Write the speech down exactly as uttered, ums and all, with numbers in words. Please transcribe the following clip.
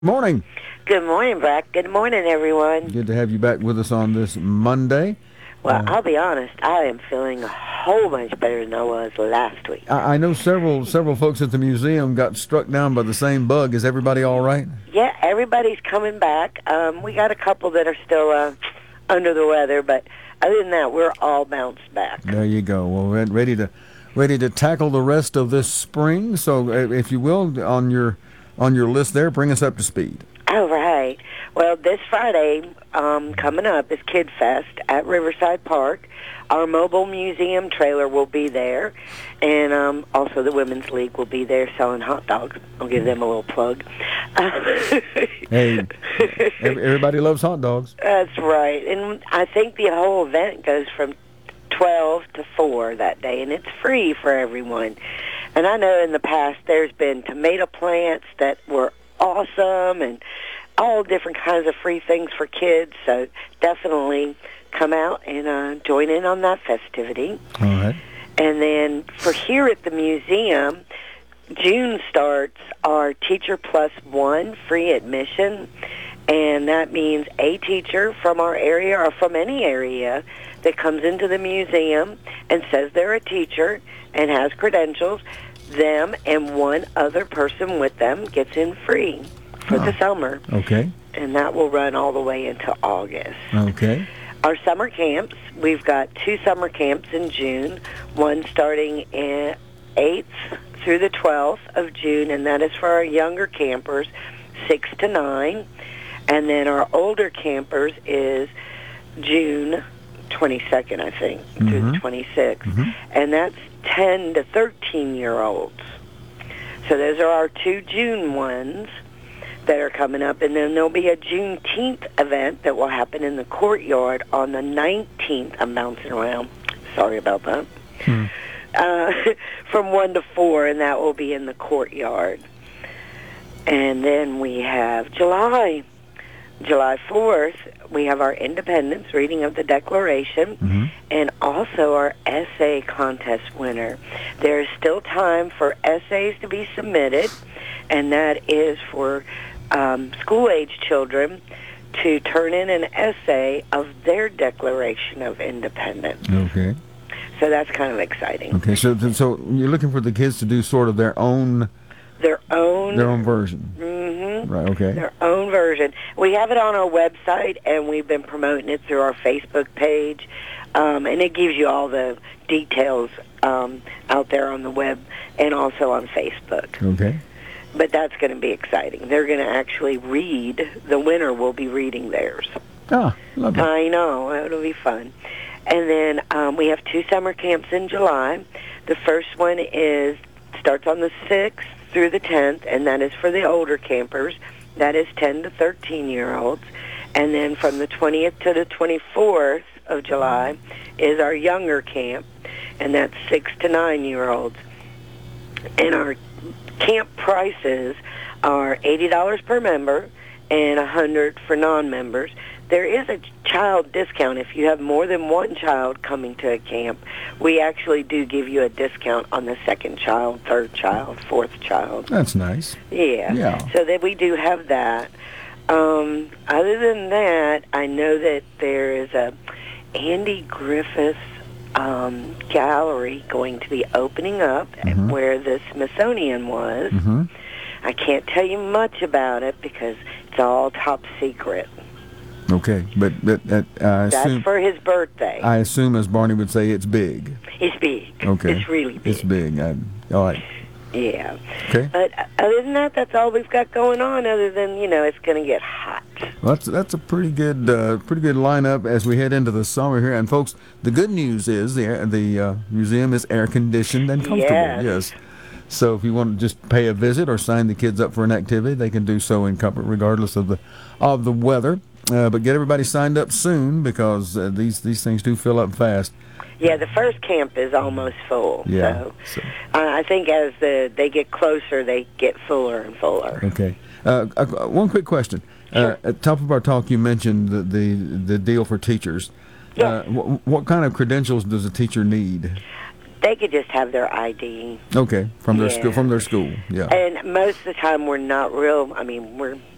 Morning. Good morning, Brack. Good morning, everyone. Good to have you back with us on this Monday. Well, Uh, I'll be honest, I am feeling a whole bunch better than I was last week. I, I know several several folks at the museum got struck down by the same bug. Is everybody all right? Yeah, everybody's coming back. Um, we got a couple that are still uh, under the weather, but other than that, we're all bounced back. There you go. Well, we're ready to ready to tackle the rest of this spring. So, uh, if you will, on your on your list there, bring us up to speed. All right. Well, this Friday um, coming up is Kid Fest at Riverside Park. Our mobile museum trailer will be there, and um, also the Women's League will be there selling hot dogs. I'll give them a little plug. Hey, everybody loves hot dogs. That's right. And I think the whole event goes from twelve to four that day, and it's free for everyone. And I know in the past there's been tomato plants that were awesome and all different kinds of free things for kids, so definitely come out and uh, join in on that festivity. All right. And then for here at the museum, June starts our Teacher Plus One free admission, and that means a teacher from our area or from any area that comes into the museum and says they're a teacher and has credentials, them and one other person with them gets in free for oh. the summer. Okay. And that will run all the way into August. Okay. Our summer camps, we've got two summer camps in June, one starting in eighth through the twelfth of June, and that is for our younger campers, six to nine. And then our older campers is June twenty-second, I think, mm-hmm. through the twenty-sixth. Mm-hmm. And that's ten to thirteen-year-olds. So those are our two June ones that are coming up, and then there'll be a Juneteenth event that will happen in the courtyard on the nineteenth. I'm bouncing around. Sorry about that. Hmm. Uh, from one to four, and that will be in the courtyard. And then we have July. July fourth, we have our Independence reading of the Declaration, mm-hmm. and also our essay contest winner. There is still time for essays to be submitted, and that is for um, school-age children to turn in an essay of their Declaration of Independence. Okay. So that's kind of exciting. Okay, so so you're looking for the kids to do sort of their own their own their own version. Mm-hmm. Right. Okay. Their own version. We have it on our website, and we've been promoting it through our Facebook page, um, and it gives you all the details um, out there on the web and also on Facebook. Okay. But that's going to be exciting. They're going to actually read. The winner will be reading theirs. Ah, lovely. I know. It'll be fun. And then um, we have two summer camps in July. The first one is starts on the sixth through the tenth, and that is for the older campers. That is ten to thirteen-year-olds. And then from the twentieth to the twenty-fourth of July is our younger camp, and that's six to nine-year-olds. And our camp prices are eighty dollars per member and one hundred dollars for non-members. There is a child discount. If you have more than one child coming to a camp, we actually do give you a discount on the second child, third child, fourth child. That's nice. Yeah. Yeah. So that we do have that. Um, other than that, I know that there is a Andy Griffith um, gallery going to be opening up mm-hmm. where the Smithsonian was. Mm-hmm. I can't tell you much about it because it's all top secret. Okay, but, but uh, I That's assume for his birthday. I assume, as Barney would say, it's big. It's big. Okay, It's really big. It's big. I, all right. Yeah. Okay. But other than that, that's all we've got going on. Other than you know, it's going to get hot. Well, that's that's a pretty good uh, pretty good lineup as we head into the summer here. And folks, the good news is the the uh, museum is air conditioned and comfortable. Yes. Yes. So if you want to just pay a visit or sign the kids up for an activity, they can do so in comfort, regardless of the of the weather. Uh, but get everybody signed up soon because uh, these these things do fill up fast. Yeah, the first camp is almost full. Yeah. So, so. Uh, I think as the they get closer, they get fuller and fuller. Okay. Uh, uh, one quick question. Sure. Uh, at the top of our talk, you mentioned the the, the deal for teachers. Yes. Uh, wh- what kind of credentials does a teacher need? They could just have their I D. Okay, from their Yeah. school. From their school, yeah. And most of the time, we're not real. I mean, we're